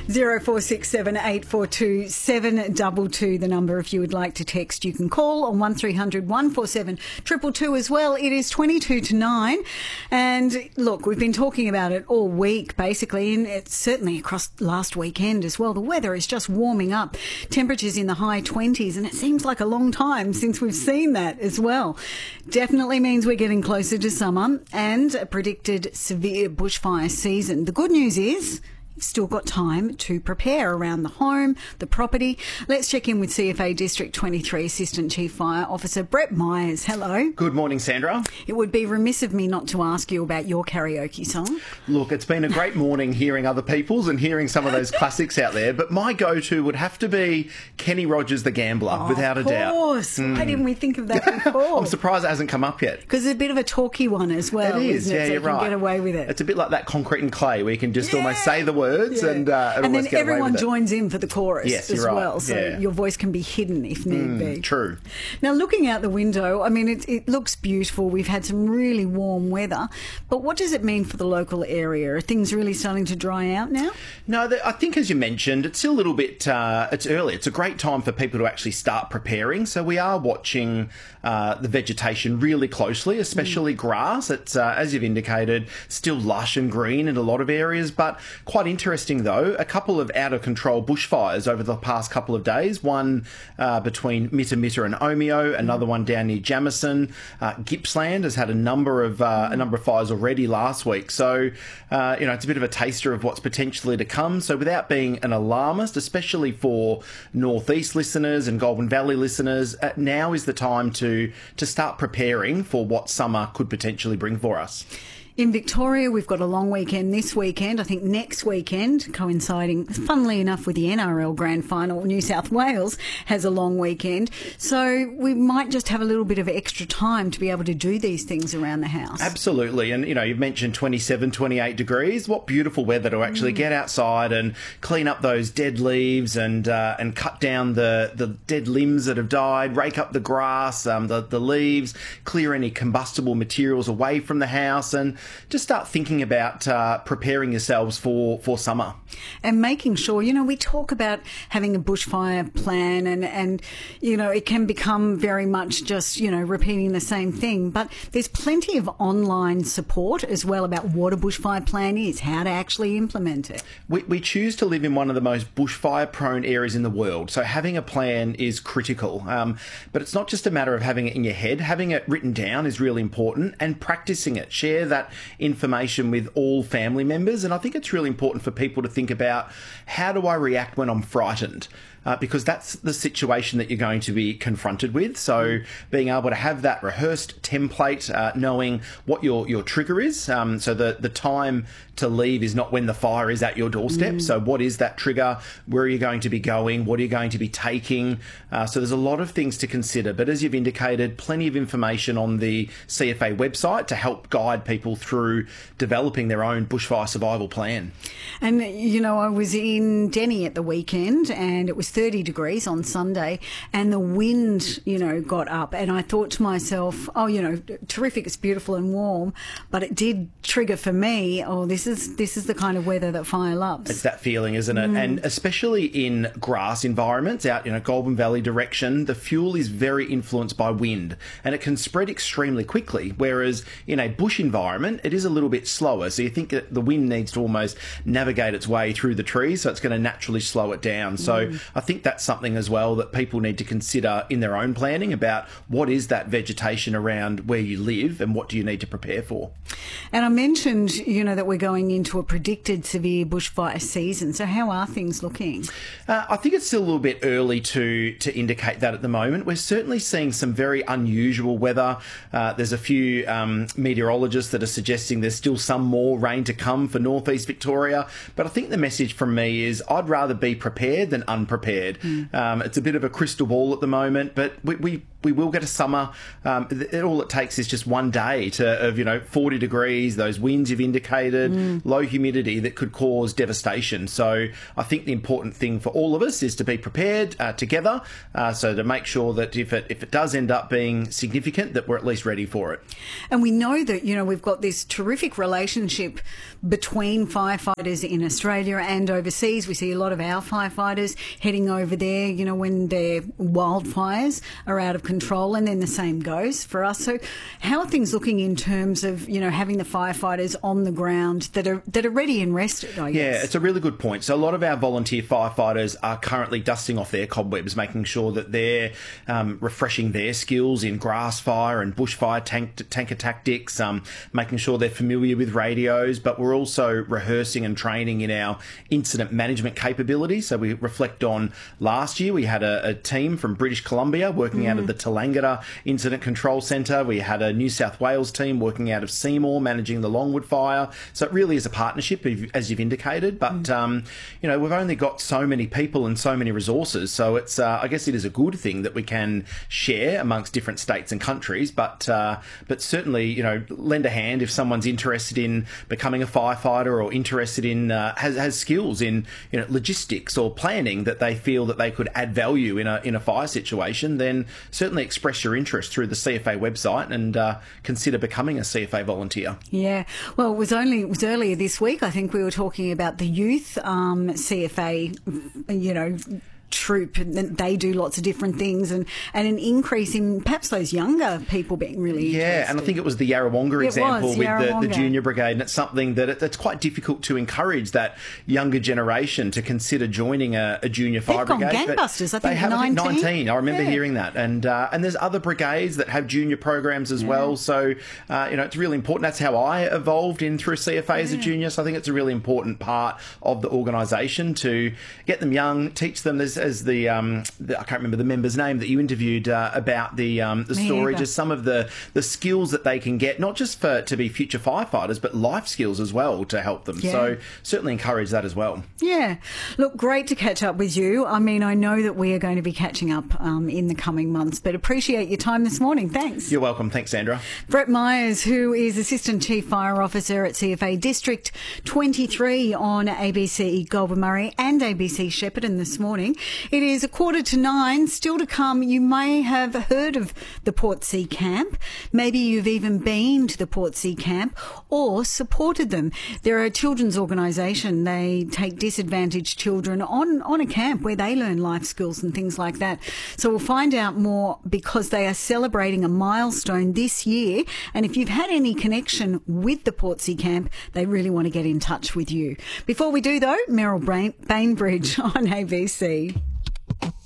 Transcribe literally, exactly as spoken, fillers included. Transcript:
zero four six seven eight four two seven two two, the number if you would like to text. You can call on one three hundred one four seven two two two as well. It is twenty-two to nine. And look, we've been talking about it all week basically, and it's certainly across last weekend as well. The weather is just warming up. Temperatures in the high twenties, and it seems like a long time since we've seen that as well. Definitely means we're getting closer to summer and a predicted severe bushfire season. The good news is you've still got time to prepare around the home, the property. Let's check in with C F A District twenty-three Assistant Chief Fire Officer Brett Myers. Hello. Good morning, Sandra. It would be remiss of me not to ask you about your karaoke song. Look, it's been a great morning hearing other people's and hearing some of those classics out there, but my go-to would have to be Kenny Rogers, The Gambler, Oh, without a doubt. Of course. Mm. Why didn't we think of that before? I'm surprised it hasn't come up yet. Because it's a bit of a talky one as well, It is, isn't it? yeah, So you're you can right. get away with it. It's a bit like that Concrete and Clay, where you can just Yeah. almost say the words Yeah. and, uh, and, and almost then get everyone away with it. joins in for the chorus Yes, as you're right. well, so Yeah. your voice can be hidden if need Mm, be. True. Now, looking out the window, I mean, it, it looks beautiful. We've had some really warm weather, but what does it mean for the local area? Are things really starting to dry out now? No, the, I think as you mentioned, it's still a little bit, uh, it's early. It's a great time for people to actually start preparing. So we are watching uh, the vegetation really closely, especially mm. grass. It's, uh, as you've indicated, still lush and green in a lot of areas, but quite interesting though, a couple of out of control bushfires over the past couple of days. One uh, between Mitta Mitta and Omeo, another one down near Jamison. Uh, Gippsland has had a number of uh, a number of fires already last week. So, uh, you know, it's a bit of a taster of what's potentially to come. So without being an alarmist, especially for Northeast listeners and Goulburn Valley listeners, uh, now is the time to to start preparing for what summer could potentially bring for us. In Victoria, we've got a long weekend this weekend. I think next weekend, coinciding, funnily enough, with the N R L Grand Final, New South Wales has a long weekend. So we might just have a little bit of extra time to be able to do these things around the house. Absolutely. And, you know, you've mentioned twenty-seven, twenty-eight degrees. What beautiful weather to actually mm. get outside and clean up those dead leaves and uh, and cut down the, the dead limbs that have died, rake up the grass, um, the, the leaves, clear any combustible materials away from the house, and just start thinking about uh, preparing yourselves for, for summer. And making sure, you know, we talk about having a bushfire plan and, and, you know, it can become very much just, you know, repeating the same thing. But there's plenty of online support as well about what a bushfire plan is, how to actually implement it. We, we choose to live in one of the most bushfire-prone areas in the world, so having a plan is critical. Um, but it's not just a matter of having it in your head. Having it written down is really important, and practicing it. Share that information with all family members, and I think it's really important for people to think about, how do I react when I'm frightened? Uh, because that's the situation that you're going to be confronted with. So being able to have that rehearsed template, uh, knowing what your, your trigger is. Um, so the, the time to leave is not when the fire is at your doorstep. Mm. So what is that trigger? Where are you going to be going? What are you going to be taking? Uh, so there's a lot of things to consider. But as you've indicated, plenty of information on the C F A website to help guide people through developing their own bushfire survival plan. And, you know, I was in Denny at the weekend and it was thirty degrees on Sunday and the wind, you know, got up, and I thought to myself, oh, you know, terrific, it's beautiful and warm, but it did trigger for me, oh, this is this is the kind of weather that fire loves. It's that feeling, isn't it? Mm. And especially in grass environments out, you know, Goulburn Valley direction, the fuel is very influenced by wind and it can spread extremely quickly, whereas in a bush environment, it is a little bit slower. So you think that the wind needs to almost navigate its way through the trees, so it's going to naturally slow it down. So mm. I think that's something as well that people need to consider in their own planning about what is that vegetation around where you live and what do you need to prepare for. And I mentioned, you know, that we're going into a predicted severe bushfire season. So how are things looking? Uh, I think it's still a little bit early to to indicate that at the moment. We're certainly seeing some very unusual weather. Uh, there's a few um, meteorologists that are suggesting there's still some more rain to come for northeast Victoria. But I think the message from me is I'd rather be prepared than unprepared. Mm. Um, it's a bit of a crystal ball at the moment, but we, we we will get a summer. Um, it, all it takes is just one day to of you know forty degrees, those winds you've indicated, mm. low humidity that could cause devastation. So I think the important thing for all of us is to be prepared uh, together. Uh, so to make sure that if it if it does end up being significant, that we're at least ready for it. And we know that you know we've got this terrific relationship between firefighters in Australia and overseas. We see a lot of our firefighters heading over there, you know, when their wildfires are out of control, and then the same goes for us. So how are things looking in terms of, you know, having the firefighters on the ground that are that are ready and rested, I guess? Yeah, it's a really good point. So a lot of our volunteer firefighters are currently dusting off their cobwebs, making sure that they're um, refreshing their skills in grass fire and bushfire tank, tanker tactics, um, making sure they're familiar with radios, but we're also rehearsing and training in our incident management capabilities. So we reflect on last year, we had a, a team from British Columbia working mm. out of the Tallangatta Incident Control Centre. We had a New South Wales team working out of Seymour managing the Longwood fire. So it really is a partnership, as you've indicated. But, mm. um, you know, we've only got so many people and so many resources. So it's, uh, I guess it is a good thing that we can share amongst different states and countries. But, uh, but certainly, you know, lend a hand if someone's interested in becoming a firefighter or interested in, uh, has, has skills in, you know, logistics or planning that they feel that they could add value in a in a fire situation, then certainly express your interest through the C F A website and uh, consider becoming a C F A volunteer. Yeah, well, it was only it was earlier this week. I think we were talking about the youth um, C F A, you know, troop, and they do lots of different things, and, and an increase in perhaps those younger people being really yeah interested. And I think it was the Yarrawonga it example was, with Yarrawonga. The, the junior brigade, and it's something that it, it's quite difficult to encourage that younger generation to consider joining a, a junior fire They've brigade. Gone gangbusters. I think they have nineteen. nineteen. I remember yeah. hearing that, and uh, and there's other brigades that have junior programs as yeah. well. So uh, you know, it's really important. That's how I evolved in through C F A as yeah. a junior. So I think it's a really important part of the organisation to get them young, teach them as, as the um, The, I can't remember the member's name that you interviewed uh, about the um, the Me story, either. just some of the, the skills that they can get, not just for to be future firefighters, but life skills as well to help them. Yeah. So certainly encourage that as well. Yeah. Look, great to catch up with you. I mean, I know that we are going to be catching up um, in the coming months, but appreciate your time this morning. Thanks. You're welcome. Thanks, Sandra. Brett Myers, who is Assistant Chief Fire Officer at C F A District twenty-three on A B C Goulburn Murray and A B C Shepparton this morning. It is a quarter to nine. Still to come, you may have heard of the Portsea Camp. Maybe you've even been to the Portsea Camp or supported them. They're a children's organisation. They take disadvantaged children on, on a camp where they learn life skills and things like that. So we'll find out more because they are celebrating a milestone this year. And if you've had any connection with the Portsea Camp, they really want to get in touch with you. Before we do, though, Meryl Bainbridge on A B C.